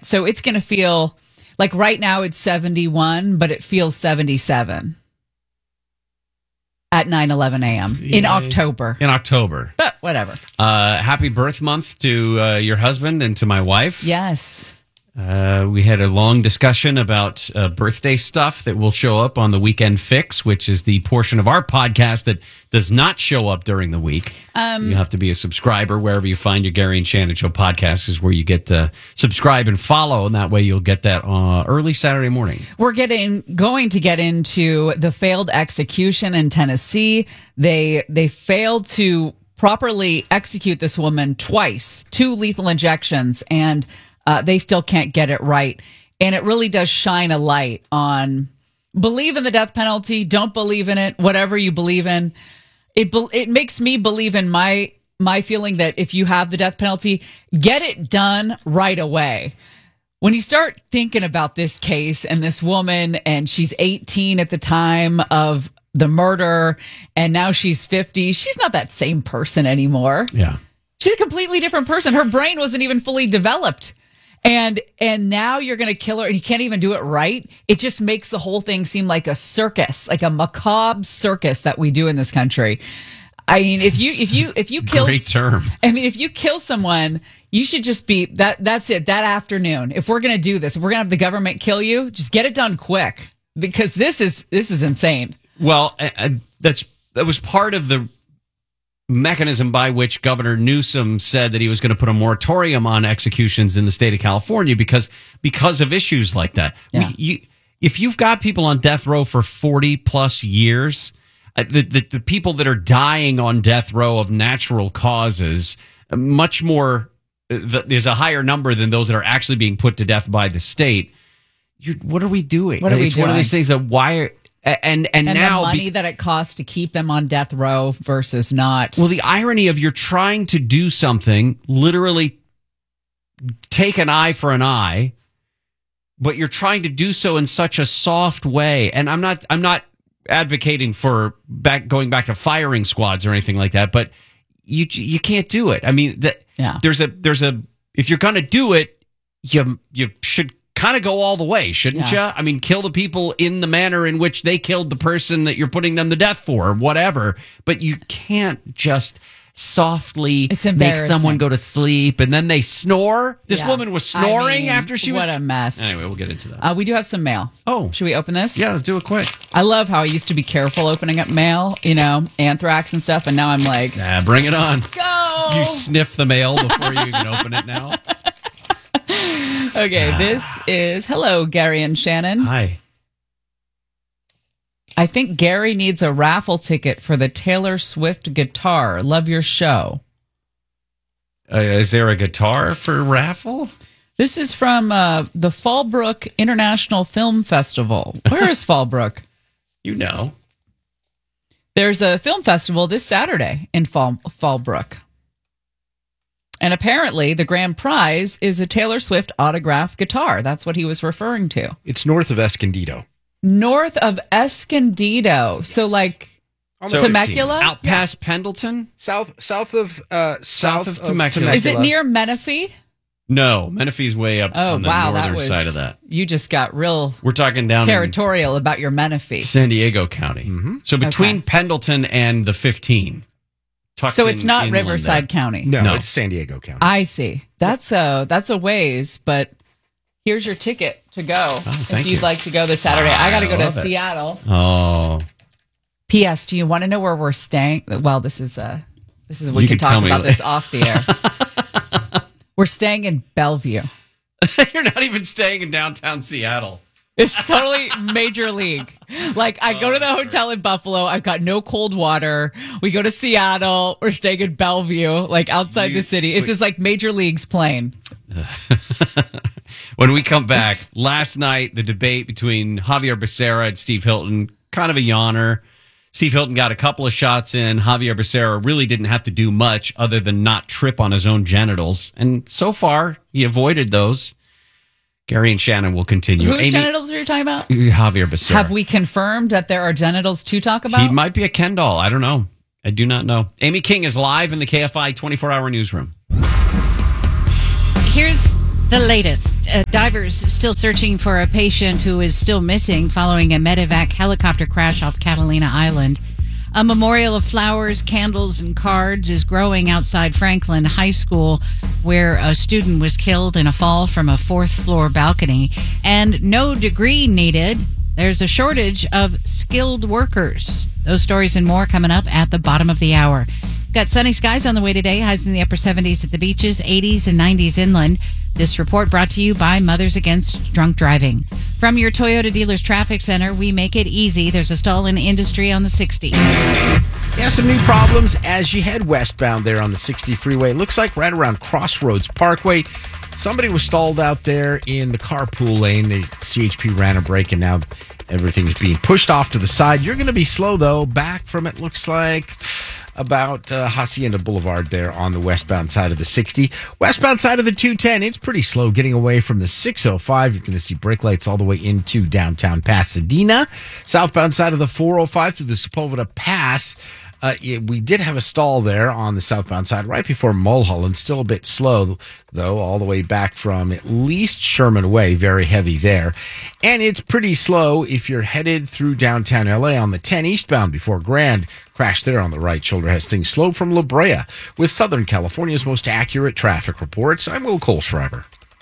So it's going to feel like right now it's 71, but it feels 77 at 9:11 a.m. in October. In October. But whatever. Happy birth month to your husband and to my wife. Yes. We had a long discussion about birthday stuff that will show up on the Weekend Fix, which is the portion of our podcast that does not show up during the week. You have to be a subscriber wherever you find your Gary and Shannon Show podcast is where you get to subscribe and follow, and that way you'll get that early Saturday morning. We're going to get into the failed execution in Tennessee. They failed to properly execute this woman twice, 2 lethal injections, and they still can't get it right. And it really does shine a light on believe in the death penalty, don't believe in it, whatever you believe in. It makes me believe in my feeling that if you have the death penalty, get it done right away. When you start thinking about this case and this woman, and she's 18 at the time of the murder, and now she's 50, she's not that same person anymore. Yeah. She's a completely different person. Her brain wasn't even fully developed. And now you're going to kill her and you can't even do it right. It just makes the whole thing seem like a circus, like a macabre circus that we do in this country. I mean, if you kill, great term. I mean, if you kill someone, you should just be that's it that afternoon. If we're going to do this, if we're going to have the government kill you, just get it done quick, because this is insane. Well, that was part of the mechanism by which Governor Newsom said that he was going to put a moratorium on executions in the state of California because of issues like that. Yeah. If you've got people on death row for 40 plus years, the people that are dying on death row of natural causes, much more, there's a higher number than those that are actually being put to death by the state. What are we doing? It's one of these things that And now the money that it costs to keep them on death row versus not. Well, the irony of you're trying to do something, literally take an eye for an eye, but you're trying to do so in such a soft way. And I'm not advocating for going back to firing squads or anything like that, but you can't do it. I mean, there's a if you're going to do it, you should kind of go all the way, shouldn't you? I mean, kill the people in the manner in which they killed the person that you're putting them to death for, or whatever. But you can't just softly make someone go to sleep and then they snore. This woman was snoring after she was... What a mess. Anyway, we'll get into that. We do have some mail. Oh. Should we open this? Yeah, let's do it quick. I love how I used to be careful opening up mail, anthrax and stuff, and now I'm like... bring it on. Go! You sniff the mail before you even open it now. Okay, this is... Hello, Gary and Shannon. Hi. I think Gary needs a raffle ticket for the Taylor Swift guitar. Love your show. Is there a guitar for raffle? This is from the Fallbrook International Film Festival. Where is Fallbrook? You know. There's a film festival this Saturday in Fallbrook. And apparently the grand prize is a Taylor Swift autographed guitar. That's what he was referring to. It's north of Escondido. North of Escondido. So like Temecula? Out past Pendleton? South of Temecula. Is it near Menifee? No, Menifee's way up on the northern side of that. You just got real We're talking down territorial about your Menifee. San Diego County. Mm-hmm. So between Pendleton and the 15. So it's not Riverside County. No, it's San Diego County. I see. That's a ways, but here's your ticket to go if you'd like to go this Saturday. I got to go to Seattle. Oh. P.S. Do you want to know where we're staying? Well, this is we can talk about this off the air. We're staying in Bellevue. You're not even staying in downtown Seattle. It's totally major league. Like, I go to the hotel in Buffalo. I've got no cold water. We go to Seattle. We're staying in Bellevue, like outside the city. It's just like major leagues playing. When we come back, last night, the debate between Javier Becerra and Steve Hilton, kind of a yawner. Steve Hilton got a couple of shots in. Javier Becerra really didn't have to do much other than not trip on his own genitals. And so far, he avoided those. Gary and Shannon will continue. Whose genitals are you talking about? Javier Becerra. Have we confirmed that there are genitals to talk about? He might be a Ken doll. I don't know. I do not know. Amy King is live in the KFI 24-hour newsroom. Here's The latest. Divers still searching for a patient who is still missing following a medevac helicopter crash off Catalina Island. A memorial of flowers, candles, and cards is growing outside Franklin High School, where a student was killed in a fall from a fourth-floor balcony. And no degree needed. There's a shortage of skilled workers. Those stories and more coming up at the bottom of the hour. Got sunny skies on the way today. Highs in the upper 70s at the beaches, 80s and 90s inland. This report brought to you by Mothers Against Drunk Driving. From your Toyota Dealers Traffic Center, we make it easy. There's a stall in Industry on the 60. Yeah, some new problems as you head westbound there on the 60 freeway. It looks like right around Crossroads Parkway. Somebody was stalled out there in the carpool lane. The CHP ran a break, and now everything's being pushed off to the side. You're going to be slow, though. Back from it looks like about Hacienda Boulevard there on the westbound side of the 60. Westbound side of the 210, it's pretty slow getting away from the 605. You're going to see brake lights all the way into downtown Pasadena. Southbound side of the 405 through the Sepulveda Pass. We did have a stall there on the southbound side right before Mulholland. Still a bit slow, though, all the way back from at least Sherman Way. Very heavy there. And it's pretty slow if you're headed through downtown LA on the 10 eastbound before Grand. Crash there on the right shoulder has things slow from La Brea. With Southern California's most accurate traffic reports, I'm Will Kohlschreiber.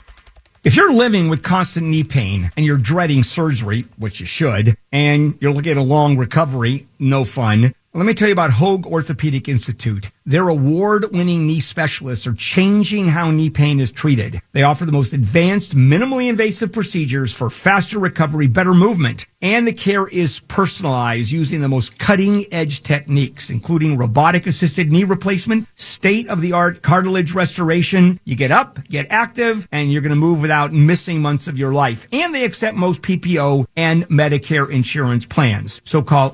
If you're living with constant knee pain and you're dreading surgery, which you should, and you're looking at a long recovery, no fun, let me tell you about Hoag Orthopedic Institute. Their award-winning knee specialists are changing how knee pain is treated. They offer the most advanced, minimally invasive procedures for faster recovery, better movement. And the care is personalized using the most cutting-edge techniques, including robotic-assisted knee replacement, state-of-the-art cartilage restoration. You get up, get active, and you're going to move without missing months of your life. And they accept most PPO and Medicare insurance plans. So call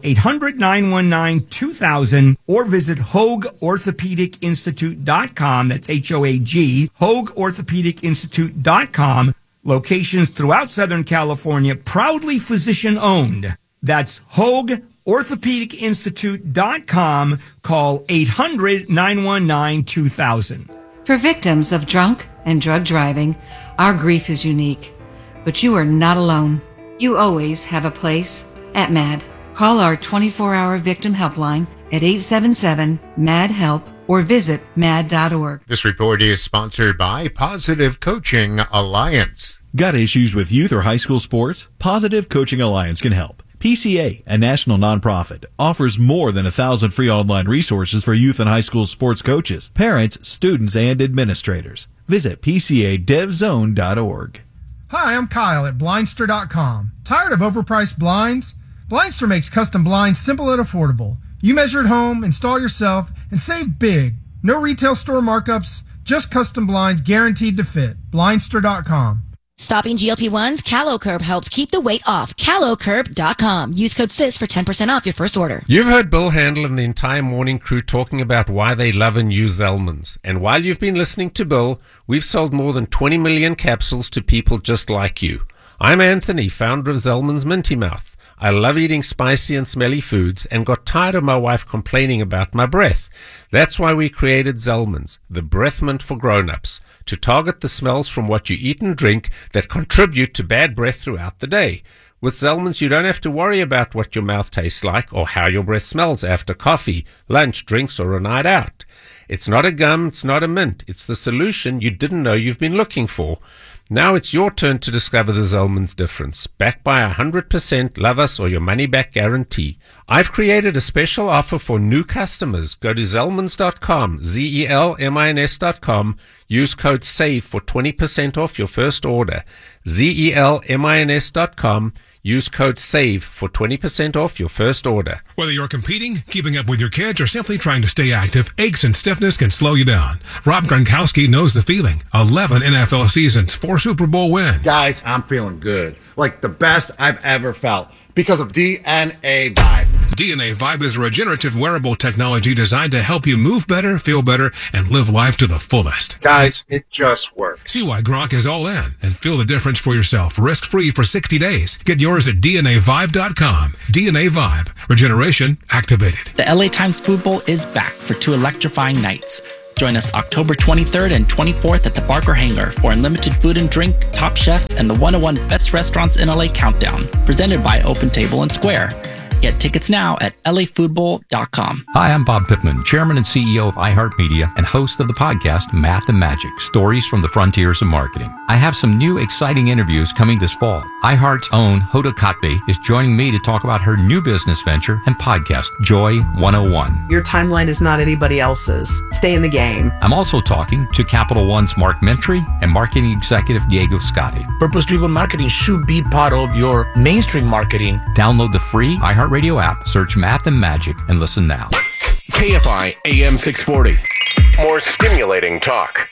800-919-2000 or visit HoagOrthopedicInstitute.com. That's H-O-A-G, HoagOrthopedicInstitute.com. Locations throughout Southern California, proudly physician-owned. That's HoagOrthopedicInstitute.com. Call 800-919-2000. For victims of drunk and drug driving, our grief is unique. But you are not alone. You always have a place at MAD. Call our 24-hour victim helpline at 877-MAD-HELP or visit mad.org. This report is sponsored by Positive Coaching Alliance. Got issues with youth or high school sports? Positive Coaching Alliance can help. PCA, a national nonprofit, offers more than 1,000 free online resources for youth and high school sports coaches, parents, students, and administrators. Visit PCADevZone.org. Hi, I'm Kyle at Blindster.com. Tired of overpriced blinds? Blindster makes custom blinds simple and affordable. You measure at home, install yourself, and save big. No retail store markups, just custom blinds guaranteed to fit. Blindster.com. Stopping GLP-1s, CaloCurb helps keep the weight off. CaloCurb.com. Use code SIS for 10% off your first order. You've heard Bill Handel and the entire morning crew talking about why they love and use Zellman's. And while you've been listening to Bill, we've sold more than 20 million capsules to people just like you. I'm Anthony, founder of Zellman's Minty Mouth. I love eating spicy and smelly foods and got tired of my wife complaining about my breath. That's why we created Zellman's, the breath mint for grown-ups, to target the smells from what you eat and drink that contribute to bad breath throughout the day. With Zellman's, you don't have to worry about what your mouth tastes like or how your breath smells after coffee, lunch, drinks, or a night out. It's not a gum, it's not a mint. It's the solution you didn't know you've been looking for. Now it's your turn to discover the Zellman's difference, backed by 100% love us or your money back guarantee. I've created a special offer for new customers. Go to Zellmans.com, ZELMINS.com, use code SAVE for 20% off your first order. ZELMINS.com, use code SAVE for 20% off your first order. Whether you're competing, keeping up with your kids, or simply trying to stay active, aches and stiffness can slow you down. Rob Gronkowski knows the feeling. 11 NFL seasons, 4 Super Bowl wins. Guys, I'm feeling good. Like the best I've ever felt because of DNA Vibe. DNA Vibe is a regenerative wearable technology designed to help you move better, feel better, and live life to the fullest. Guys, it just works. See why Gronk is all in and feel the difference for yourself. Risk-free for 60 days. Get yours at DNAVibe.com. DNA Vibe. Regeneration activated. The LA Times Food Bowl is back for 2 electrifying nights. Join us October 23rd and 24th at the Barker Hangar for unlimited food and drink, top chefs, and the 101 Best Restaurants in LA Countdown, presented by Open Table and Square. Get tickets now at lafoodbowl.com. Hi, I'm Bob Pittman, Chairman and CEO of iHeartMedia and host of the podcast Math and Magic, Stories from the Frontiers of Marketing. I have some new exciting interviews coming this fall. iHeart's own Hoda Kotb is joining me to talk about her new business venture and podcast, Joy 101. Your timeline is not anybody else's. Stay in the game. I'm also talking to Capital One's Mark Mentry and marketing executive Diego Scotti. Purpose-driven marketing should be part of your mainstream marketing. Download the free iHeartRadio app, search Math and Magic, and listen now. KFI AM 640. More stimulating talk.